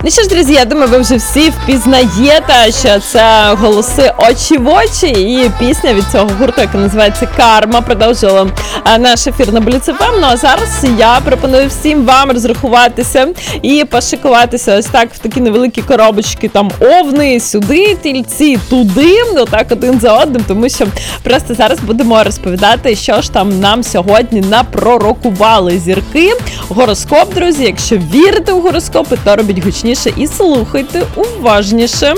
Ну що ж, друзі, я думаю, ви вже всі впізнаєте, що це голоси очі в очі, і пісня від цього гурту, яка називається «Карма», продовжувала наш ефір на Бліц ФМ. Ну а зараз я пропоную всім вам розрахуватися і пошикуватися ось так в такі невеликі коробочки, там овни, сюди, тільці, туди, отак один за одним, тому що просто зараз будемо розповідати, що ж там нам сьогодні напророкували зірки. Гороскоп, друзі, якщо вірите у гороскопи, то робіть гучніше і слухайте уважніше.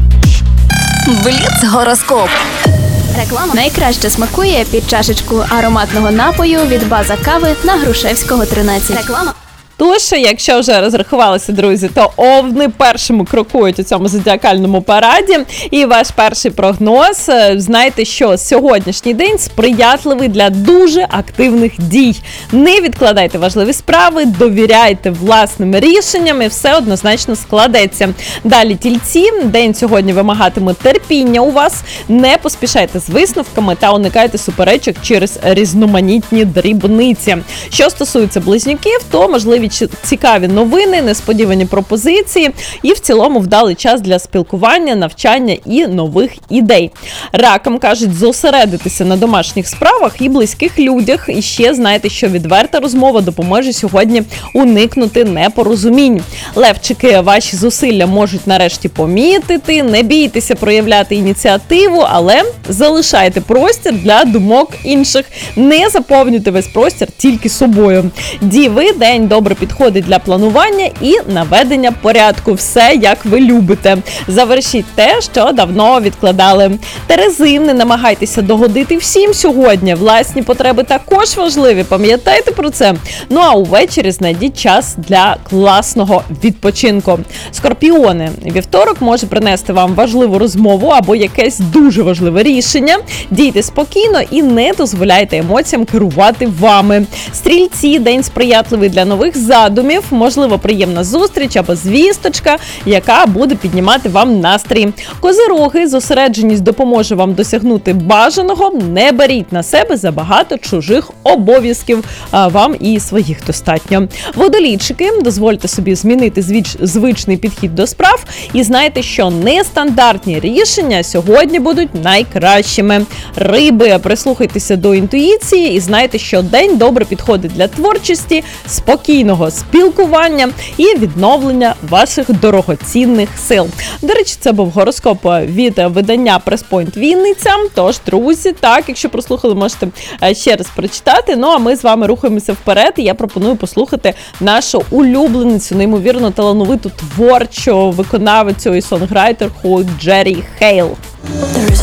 Бліц-гороскоп. Реклама найкраще смакує під чашечку ароматного напою від База Кави на Грушевського, 13. Реклама. Тож, якщо вже розрахувалися, друзі, то овни першими крокують у цьому зодіакальному параді. І ваш перший прогноз, знайте, що сьогоднішній день сприятливий для дуже активних дій. Не відкладайте важливі справи, довіряйте власним рішенням і все однозначно складеться. Далі тільці, день сьогодні вимагатиме терпіння у вас, не поспішайте з висновками та уникайте суперечок через різноманітні дрібниці. Що стосується близнюків, то можливі цікаві новини, несподівані пропозиції і в цілому вдалий час для спілкування, навчання і нових ідей. Ракам кажуть зосередитися на домашніх справах і близьких людях. І ще знайте, що відверта розмова допоможе сьогодні уникнути непорозумінь. Левчики, ваші зусилля можуть нарешті помітити, не бійтеся проявляти ініціативу, але залишайте простір для думок інших. Не заповнюйте весь простір тільки собою. Діви, день добре підходить для планування і наведення порядку. Все, як ви любите. Завершіть те, що давно відкладали. Терези, не намагайтеся догодити всім сьогодні. Власні потреби також важливі, пам'ятайте про це. Ну а увечері знайдіть час для класного відпочинку. Скорпіони, вівторок може принести вам важливу розмову або якесь дуже важливе рішення. Дійте спокійно і не дозволяйте емоціям керувати вами. Стрільці, день сприятливий для нових задумів, можливо, приємна зустріч або звісточка, яка буде піднімати вам настрій. Козироги, зосередженість допоможе вам досягнути бажаного, не беріть на себе забагато чужих обов'язків, вам і своїх достатньо. Водолійчики, дозвольте собі змінити звичний підхід до справ і знайте, що нестандартні рішення сьогодні будуть найкращими. Риби, прислухайтеся до інтуїції і знайте, що день добре підходить для творчості, спокійного спілкування і відновлення ваших дорогоцінних сил. До речі, це був гороскоп від видання Прес-Пойнт Вінниця. Тож, друзі, так, якщо прослухали, можете ще раз прочитати. Ну, а ми з вами рухаємося вперед, і я пропоную послухати нашу улюбленицю, неймовірно талановиту творчу виконавицю і сонграйтерку Джері Хейл.